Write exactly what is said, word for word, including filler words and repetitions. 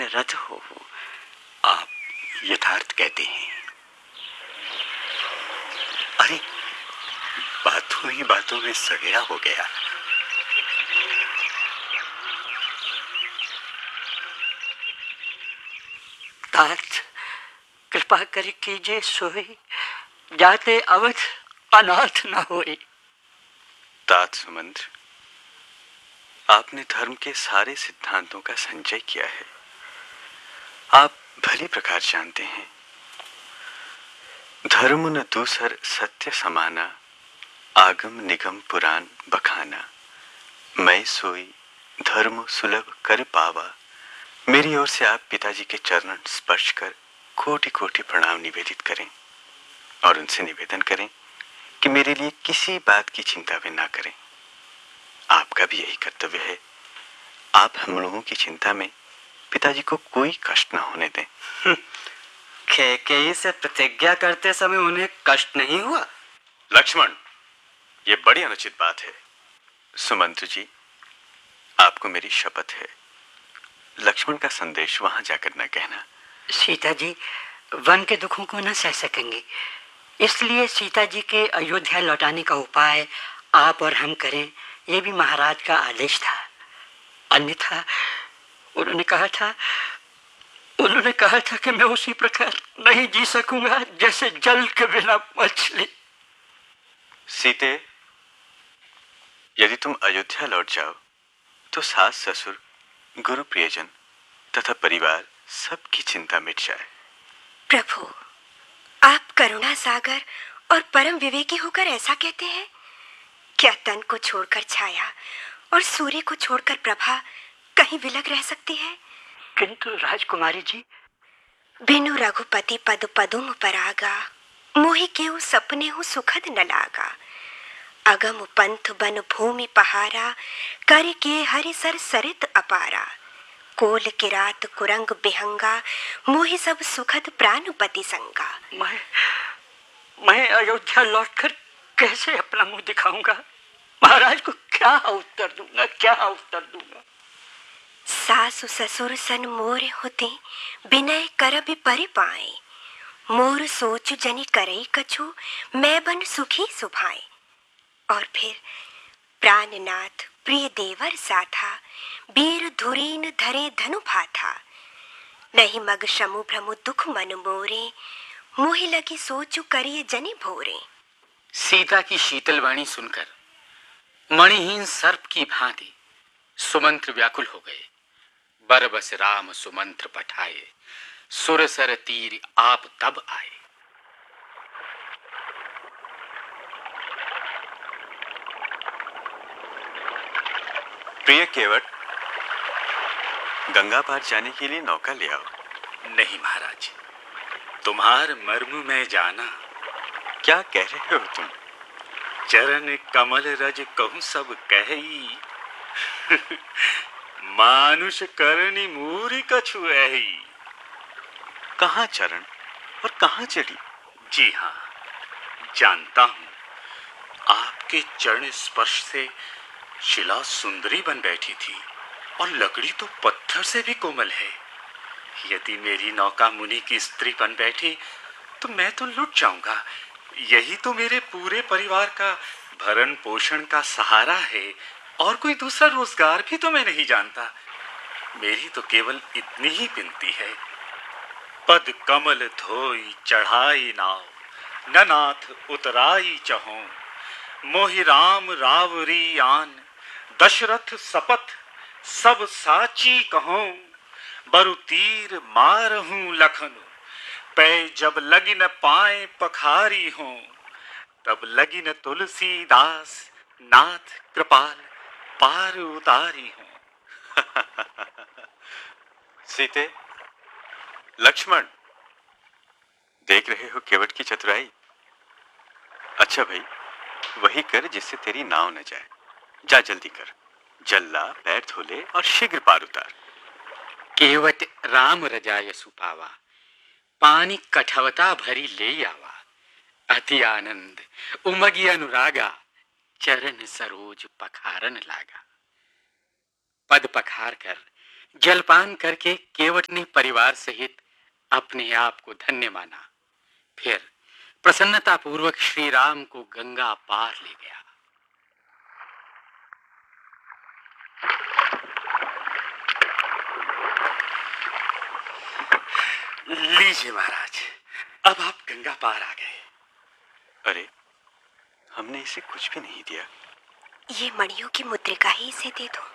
रथ हो, आप यथार्थ कहते हैं। अरे, बातों ही बातों में सगया हो गया। तात कृपा कर कीजिए सोई, जाते अवध अनाथ न होए। तात सुमंत्र, आपने धर्म के सारे सिद्धांतों का संचय किया है। आप भली प्रकार जानते हैं, धर्म न दूसर सत्य समाना, आगम निगम पुराण बखाना। मैं सोई धर्म सुलभ कर पावा। मेरी ओर से आप पिताजी के चरण स्पर्श कर कोटि कोटि प्रणाम निवेदित करें और उनसे निवेदन करें कि मेरे लिए किसी बात की चिंता वे ना करें। आपका भी यही कर्तव्य है। आप हम लोगों की चिंता में पिताजी को कोई कष्ट ना होने दें। कैकेयी से प्रतिज्ञा करते समय उन्हें कष्ट नहीं हुआ? लक्ष्मण, ये बड़ी अनुचित बात है। सुमंत्र जी, आपको मेरी शपथ है, लक्ष्मण का संदेश वहां जाकर न कहना। सीता जी वन के दुखों को न सह सकेंगे, इसलिए सीता जी के अयोध्या लौटाने का उपाय आप और हम करें, यह भी महाराज का आदेश था। अन्यथा उन्होंने कहा था उन्होंने कहा था कि मैं उसी प्रकार नहीं जी सकूंगा जैसे जल के बिना मछली। सीते, यदि तुम अयोध्या लौट जाओ तो सास ससुर, गुरु प्रियजन तथा परिवार सबकी चिंता मिट जाए। प्रभु, आप करुणा सागर और परम विवेकी होकर ऐसा कहते हैं? क्या तन को छोड़कर छाया और सूर्य को छोड़कर प्रभा कहीं विलग रह सकती है? किंतु राजकुमारी जी, बिनु रघुपति पद पदुम परागा, मोहि केउ सपने हो सुखद न लागा। अगम पंथ बन भूमि पहारा, कर के हरि सर सरित अपारा। कोल किरात कुरंग बिहंगा, मोहि सब सुखद प्राणपति संगा। मैं मैं अयोध्या लौटकर कैसे अपना मुंह दिखाऊंगा? महाराज को क्या उत्तर दूंगा, क्या उत्तर दूंगा? सासु ससुर सन मोर होते, बिनय करबि परिपाए। मोर सोचु जनि करई कछु, मैं बन सुखी सुभाए। और फिर प्राणनाथ प्रिय देवर साथा, वीर धुरीन धरे धनु भाथा। नहीं मग शमु भ्रमु दुख मन मोरे, मोहि लगी सोचु करिए जनि भोरे। सीता की शीतल वाणी सुनकर मणिहीन सर्प की भांति सुमंत्र व्याकुल हो गए। बरबस राम सुमंत्र पठाए, सुरसर तीर आप तब आए। प्रिय केवट, गंगा पार जाने के लिए नौका ले आओ। नहीं महाराज, तुम्हार मर्म में जाना। क्या कह रहे हो तुम? चरण कमल रज कहूं सब कही, मानुष करनी मूरी कछु ऐही। कहाँ चरण और कहाँ चढ़ी? जी हाँ, जानता हूं। आपके चरण स्पर्श से शिला सुंदरी बन बैठी थी और लकड़ी तो पत्थर से भी कोमल है। यदि मेरी नौका मुनि की स्त्री बन बैठी तो मैं तो लुट जाऊंगा। यही तो मेरे पूरे परिवार का भरण पोषण का सहारा है, और कोई दूसरा रोजगार भी तो मैं नहीं जानता। मेरी तो केवल इतनी ही विनती है, पद कमल धोई चढ़ाई नाव, ननाथ उतराई चहों। मोहि राम रावरी आन, दशरथ सपथ सब साची कहूं। बरु तीर मारहूं लखन, पै जब लगी न पाए पखारी हों। तब लगी न तुलसीदास, नाथ कृपाल पार उतारी हों। सीते, लक्ष्मण, देख रहे हो केवट की चतुराई? अच्छा भाई, वही कर जिससे तेरी नाव न जाए। जा जल्दी कर, जल्ला पैर धोले और शीघ्र पार उतार। केवट राम रजाय सुपावा, पानी कठवता भरी ले आवा। अति आनंद उमगी अनुरागा, चरण सरोज पखारन लागा। पद पखार कर जलपान करके केवट ने परिवार सहित अपने आप को धन्य माना। फिर प्रसन्नता पूर्वक श्री राम को गंगा पार ले गया। लीजिए महाराज, अब आप गंगा पार आ गए। अरे, हमने इसे कुछ भी नहीं दिया। ये मणियों की मुद्रिका ही इसे दे दो।